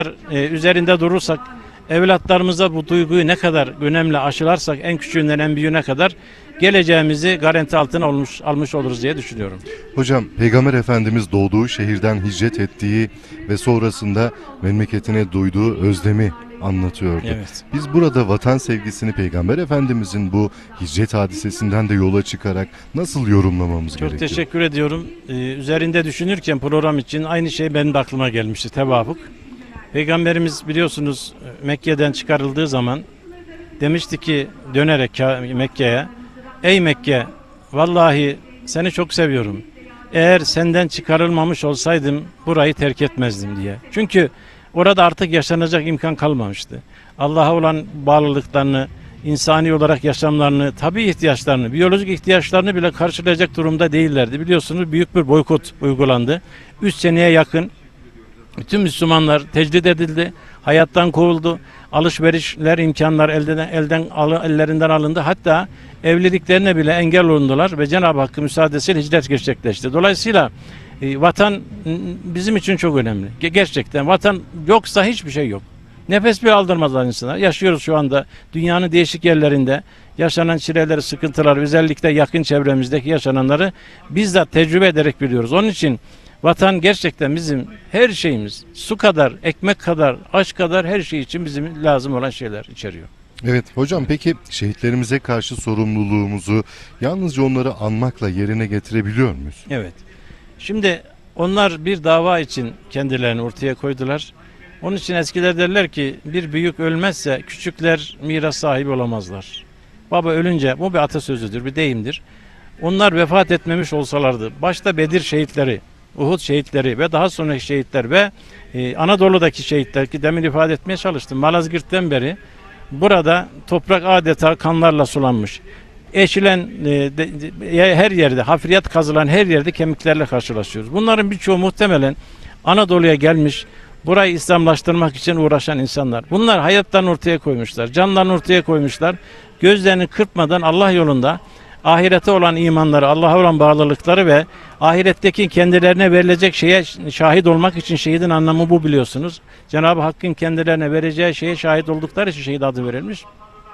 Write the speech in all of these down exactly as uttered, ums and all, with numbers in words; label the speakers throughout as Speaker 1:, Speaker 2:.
Speaker 1: e, üzerinde durursak, evlatlarımıza bu duyguyu ne kadar önemli aşılarsak, en küçüğünden en büyüğüne kadar geleceğimizi garanti altına almış, almış oluruz diye düşünüyorum.
Speaker 2: Hocam, Peygamber Efendimiz doğduğu şehirden hicret ettiği ve sonrasında memleketine duyduğu özlemi anlatıyordu.
Speaker 1: Evet.
Speaker 2: Biz burada vatan sevgisini Peygamber Efendimizin bu hicret hadisesinden de yola çıkarak nasıl yorumlamamız
Speaker 1: Çok
Speaker 2: gerekiyor?
Speaker 1: teşekkür ediyorum. Ee, üzerinde düşünürken program için aynı şey benim de aklıma gelmişti, tevafuk. Peygamberimiz biliyorsunuz Mekke'den çıkarıldığı zaman demişti ki dönerek Mekke'ye, ey Mekke, vallahi seni çok seviyorum. Eğer senden çıkarılmamış olsaydım burayı terk etmezdim diye. Çünkü orada artık yaşanacak imkan kalmamıştı. Allah'a olan bağlılıklarını, insani olarak yaşamlarını, tabii ihtiyaçlarını, biyolojik ihtiyaçlarını bile karşılayacak durumda değillerdi. Biliyorsunuz büyük bir boykot uygulandı. Üç seneye yakın bütün Müslümanlar tecrid edildi, hayattan kovuldu, alışverişler, imkanlar elden, elden ellerinden alındı. Hatta evliliklerine bile engel olundular ve Cenab-ı Hakk'ın müsaadesiyle hicret gerçekleşti. Dolayısıyla e, vatan bizim için çok önemli. Gerçekten vatan yoksa hiçbir şey yok. Nefes bile aldırmazlar insanlar. Yaşıyoruz şu anda dünyanın değişik yerlerinde yaşanan çileleri, sıkıntıları, özellikle yakın çevremizdeki yaşananları bizzat tecrübe ederek biliyoruz. Onun için vatan gerçekten bizim her şeyimiz. Su kadar, ekmek kadar, aş kadar her şey için bizim lazım olan şeyler içeriyor.
Speaker 2: Evet hocam, peki şehitlerimize karşı sorumluluğumuzu yalnızca onları anmakla yerine getirebiliyor muyuz?
Speaker 1: Evet. Şimdi onlar bir dava için kendilerini ortaya koydular. Onun için eskiler derler ki bir büyük ölmezse küçükler miras sahibi olamazlar. Baba ölünce, bu bir atasözüdür, bir deyimdir. Onlar vefat etmemiş olsalardı, başta Bedir şehitleri, Uhud şehitleri ve daha sonraki şehitler ve e, Anadolu'daki şehitler, ki demin ifade etmeye çalıştım. Malazgirt'ten beri burada toprak adeta kanlarla sulanmış. Eşilen e, de, de, her yerde, hafriyat kazılan her yerde kemiklerle karşılaşıyoruz. Bunların birçoğu muhtemelen Anadolu'ya gelmiş, burayı İslamlaştırmak için uğraşan insanlar. Bunlar hayatlarını ortaya koymuşlar, canlarını ortaya koymuşlar. Gözlerini kırpmadan Allah yolunda ahirete olan imanları, Allah'a olan bağlılıkları ve ahiretteki kendilerine verilecek şeye şahit olmak için şehidin anlamı bu, biliyorsunuz. Cenab-ı Hakk'ın kendilerine vereceği şeye şahit oldukları için şehit adı verilmiş.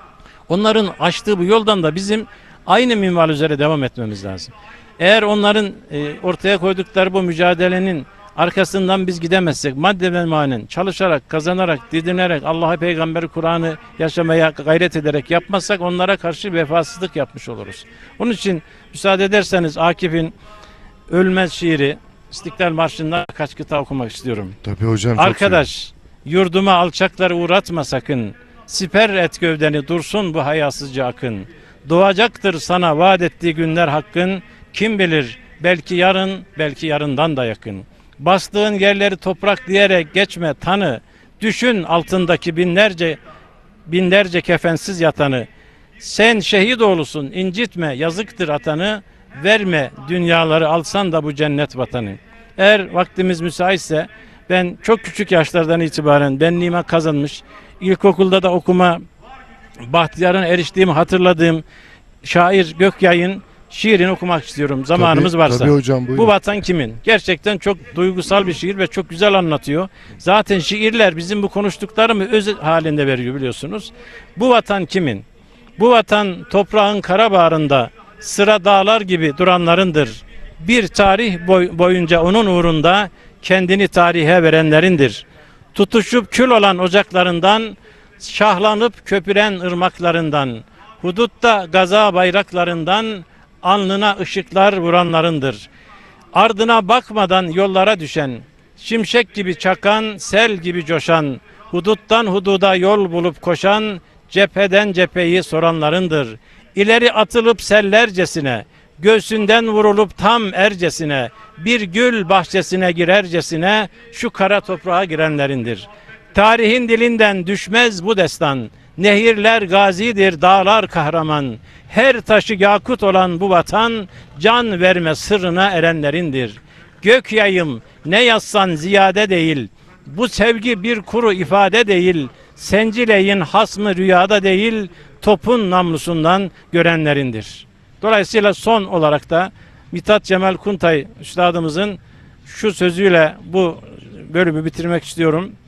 Speaker 1: Onların açtığı bu yoldan da bizim aynı minval üzere devam etmemiz lazım. Eğer onların e, ortaya koydukları bu mücadelenin arkasından biz gidemezsek, madde ve manen çalışarak, kazanarak, didinerek, Allah'a, Peygamberi, Kur'an'ı yaşamaya gayret ederek yapmazsak onlara karşı vefasızlık yapmış oluruz. Onun için müsaade ederseniz Akif'in Ölmez şiiri, İstiklal Marşı'ndan kaç kıta okumak istiyorum.
Speaker 2: Tabii hocam. Çok
Speaker 1: Arkadaş, yurduma alçakları uğratma sakın. Siper et gövdeni, dursun bu hayasızca akın. Doğacaktır sana vaat ettiği günler hakkın. Kim bilir, belki yarın, belki yarından da yakın. Bastığın yerleri toprak diyerek geçme tanı. Düşün altındaki binlerce binlerce kefensiz yatanı. Sen şehit oğlusun, incitme, yazıktır atanı. Verme dünyaları, alsan da bu cennet vatanı. Eğer vaktimiz müsaitse ben çok küçük yaşlardan itibaren benliğime kazanmış, ilkokulda da okuma bahtiyarına eriştiğimi hatırladığım şair Gökyay'ın şiirini okumak istiyorum zamanımız
Speaker 2: tabii,
Speaker 1: varsa.
Speaker 2: Tabii hocam, buyurun.
Speaker 1: Bu vatan kimin? Gerçekten çok duygusal bir şiir ve çok güzel anlatıyor. Zaten şiirler bizim bu konuştuklarımı öz halinde veriyor, biliyorsunuz. Bu vatan kimin? Bu vatan toprağın kara bağrında sıra dağlar gibi duranlarındır. Bir tarih boy boyunca onun uğrunda kendini tarihe verenlerindir. Tutuşup kül olan ocaklarından, şahlanıp köpüren ırmaklarından, hudutta gaza bayraklarından, alnına ışıklar vuranlarındır. Ardına bakmadan yollara düşen, şimşek gibi çakan, sel gibi coşan, huduttan hududa yol bulup koşan, cepheden cepheyi soranlarındır. İleri atılıp sellercesine, göğsünden vurulup tam ercesine, bir gül bahçesine girercesine şu kara toprağa girenlerindir. Tarihin dilinden düşmez bu destan. Nehirler gazidir, dağlar kahraman. Her taşı yakut olan bu vatan, can verme sırrına erenlerindir. Gök yayım ne yazsan ziyade değil, bu sevgi bir kuru ifade değil, sencileyin hasmı rüyada değil, topun namlusundan görenlerindir. Dolayısıyla son olarak da Mithat Cemal Kuntay üstadımızın şu sözüyle bu bölümü bitirmek istiyorum.